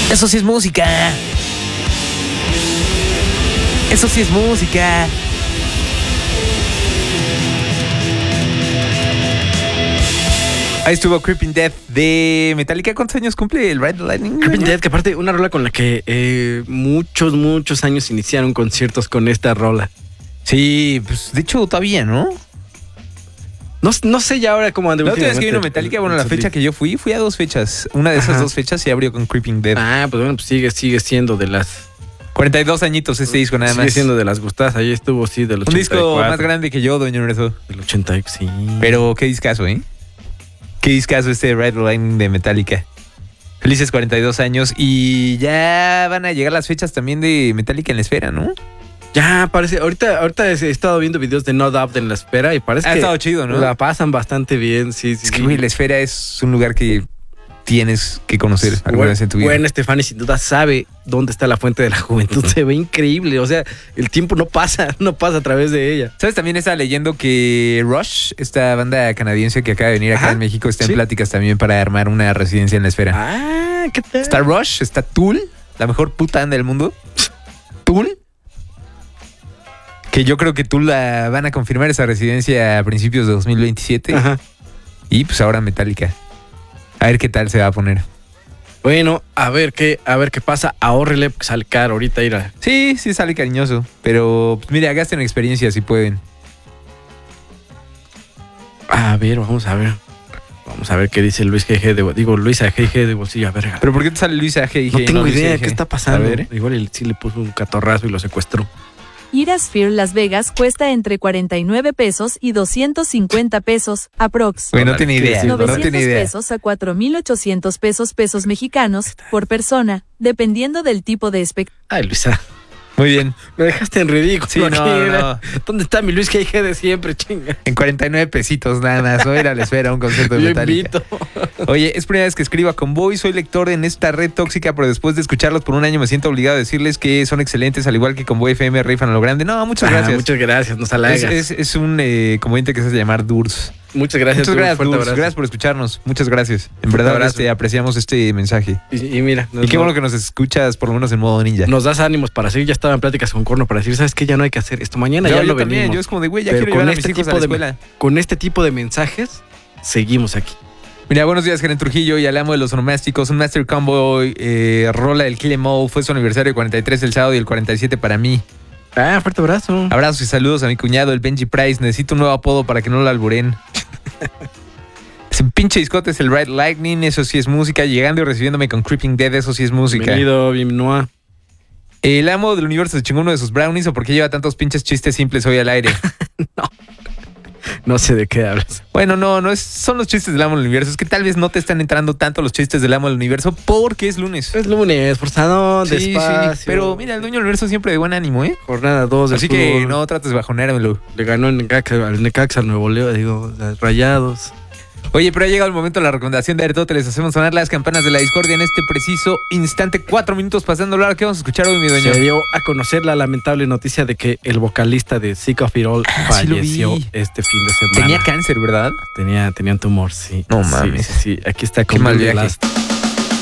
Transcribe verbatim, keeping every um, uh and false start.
Eso sí es música. Eso sí es música. Ahí estuvo Creeping Death de Metallica. ¿Cuántos años cumple el Ride the Lightning? Creeping Death, que aparte una rola con la que eh, muchos, muchos años iniciaron conciertos con esta rola. Sí, pues de hecho todavía, ¿no? No, no sé ya ahora cómo anda. La última vez que vino Metallica, bueno, la fecha que yo fui, fui a dos fechas. Una de esas Ajá. dos fechas se abrió con Creeping Death. Ah, pues bueno, pues sigue, sigue siendo de las... cuarenta y dos añitos este disco nada más. Sigue siendo de las gustadas, ahí estuvo, sí, del ochenta y cuatro. Un disco más grande que yo, Doña Lorenzo. Del ochenta, sí. Pero qué discazo, ¿eh? Qué discazo este Ride the Lightning de Metallica. Felices cuarenta y dos años. Y ya van a llegar las fechas también de Metallica en la esfera, ¿no? Ya, parece. Ahorita, ahorita he estado viendo videos de No Doubt en la esfera y parece ha que. Ha estado chido, ¿no? La pasan bastante bien, sí, sí. Es que, sí. güey, la esfera es un lugar que tienes que conocer alguna vez en tu vida. Gwen Stefani sin duda sabe dónde está la fuente de la juventud. Se ve increíble. O sea, el tiempo no pasa, no pasa a través de ella. ¿Sabes? También estaba leyendo que Rush, esta banda canadiense que acaba de venir acá Ajá, en México, está ¿sí? en pláticas también para armar una residencia en la esfera. Ah, ¿qué tal? Está Rush, está Tool, la mejor puta banda del mundo. Tool. Que yo creo que Tool la van a confirmar esa residencia a principios de dos mil veintisiete. Ajá. Y pues ahora Metallica. A ver qué tal se va a poner. Bueno, a ver qué, a ver qué pasa. Ahórrele, porque sale caro ahorita ir a... Sí, sí sale cariñoso. Pero pues, mira, gasten experiencia si pueden. A ver, vamos a ver. Vamos a ver qué dice Luis G G de... Digo, Luisa G G de bolsillo. A ver. ¿Pero por qué te sale Luisa G G? No tengo no, idea Luisa qué está pasando. A ver. Igual él sí le puso un catorrazo y lo secuestró. Ir a Sphere Las Vegas cuesta entre cuarenta y nueve pesos y doscientos cincuenta pesos, aprox. Güey, no tiene idea. novecientos no tiene idea. pesos a cuatro mil ochocientos pesos pesos mexicanos por persona, dependiendo del tipo de espectáculo. Ay, Luisa. Muy bien. Me dejaste en ridículo. Sí, no, no. ¿Dónde está mi Luis G G de siempre, chinga? En cuarenta y nueve pesitos nada más. Voy a ir a la esfera a un concierto de Yo Metallica. Invito. Oye, es primera vez que escribo a Convoy. Soy lector en esta red tóxica, pero después de escucharlos por un año me siento obligado a decirles que son excelentes, al igual que Convoy F M, rifan a lo grande. No, muchas gracias. Ah, muchas gracias, nos halagas. Es, es, es un eh, convoyente que se hace llamar Durs. Muchas gracias. Muchas gracias, Durs. Gracias por escucharnos. Muchas gracias. En verdad, este, apreciamos este mensaje. Y, y mira. Nos, y qué bueno que nos escuchas por lo menos en modo ninja. Nos das ánimos para seguir. Ya estaba en pláticas con Corno para decir, ¿sabes qué? Ya no hay que hacer esto. Mañana yo, ya yo lo también, venimos. Yo es como de, güey, ya Pero quiero llevar a mis este hijos a la escuela. De, con este tipo de mensajes, seguimos aquí. Mira, buenos días, Gerente Trujillo y al amo de los onomásticos. Un Master Combo eh, rola del Kill Em All. Fue su aniversario cuarenta y tres el sábado y el cuarenta y siete para mí. Ah, fuerte abrazo. Abrazos y saludos a mi cuñado, el Benji Price. Necesito un nuevo apodo para que no lo alburen. Ese pinche discote es el Ride Lightning. Eso sí es música. Llegando y recibiéndome con Creeping Dead. Eso sí es música. Bienvenido, bienvenido. El amo del universo se chingó uno de sus brownies. ¿O por qué lleva tantos pinches chistes simples hoy al aire? No. No sé de qué hablas. Bueno, no, no es, son los chistes del amo del universo. Es que tal vez no te están entrando tanto los chistes del amo del universo porque es lunes. Es lunes, forzado, sí, despacio. Sí, pero mira, el dueño del universo siempre de buen ánimo, ¿eh? Jornada dos. Así que no trates de bajonérmelo. Le ganó el Necaxa, al Necaxa, al Nuevo León, digo, Rayados. Oye, pero ha llegado el momento de la recomendación de Aristóteles. Hacemos sonar las campanas de la discordia en este preciso instante. Cuatro minutos pasando la hora. ¿Qué vamos a escuchar hoy, mi dueño? Se dio a conocer la lamentable noticia de que el vocalista de Sick of It All ah, falleció sí este fin de semana. Tenía cáncer, ¿verdad? Tenía, tenía un tumor, sí. No mames. Sí, sí, sí. Aquí está con Qué mal viaje.